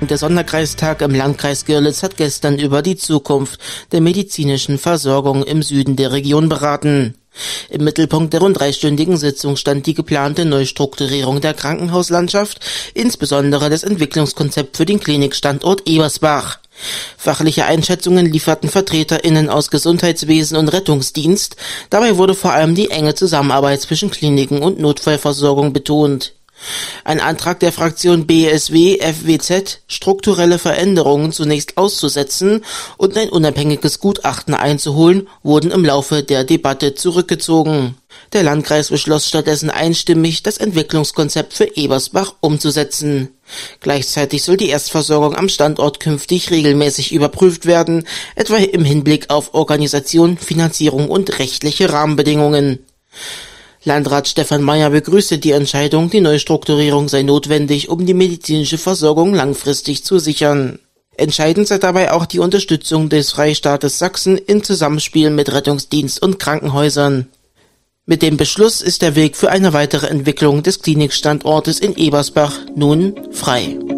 Der Sonderkreistag im Landkreis Görlitz hat gestern über die Zukunft der medizinischen Versorgung im Süden der Region beraten. Im Mittelpunkt der rund dreistündigen Sitzung stand die geplante Neustrukturierung der Krankenhauslandschaft, insbesondere das Entwicklungskonzept für den Klinikstandort Ebersbach. Fachliche Einschätzungen lieferten VertreterInnen aus Gesundheitswesen und Rettungsdienst. Dabei wurde vor allem die enge Zusammenarbeit zwischen Kliniken und Notfallversorgung betont. Ein Antrag der Fraktion BSW-FWZ, strukturelle Veränderungen zunächst auszusetzen und ein unabhängiges Gutachten einzuholen, wurden im Laufe der Debatte zurückgezogen. Der Landkreis beschloss stattdessen einstimmig, das Entwicklungskonzept für Ebersbach umzusetzen. Gleichzeitig soll die Erstversorgung am Standort künftig regelmäßig überprüft werden, etwa im Hinblick auf Organisation, Finanzierung und rechtliche Rahmenbedingungen. Landrat Stefan Meyer begrüßte die Entscheidung, die Neustrukturierung sei notwendig, um die medizinische Versorgung langfristig zu sichern. Entscheidend sei dabei auch die Unterstützung des Freistaates Sachsen im Zusammenspiel mit Rettungsdienst und Krankenhäusern. Mit dem Beschluss ist der Weg für eine weitere Entwicklung des Klinikstandortes in Ebersbach nun frei.